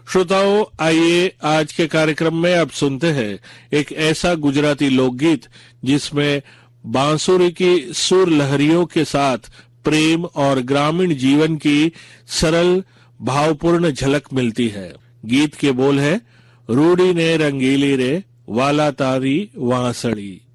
श्रोताओं, आइए आज के कार्यक्रम में अब सुनते हैं एक ऐसा गुजराती लोकगीत जिसमें बांसुरी की सुर लहरियों के साथ प्रेम और ग्रामीण जीवन की सरल भावपूर्ण झलक मिलती है। गीत के बोल है, रूडी ने रंगीली रे वाला तारी वांसड़ी।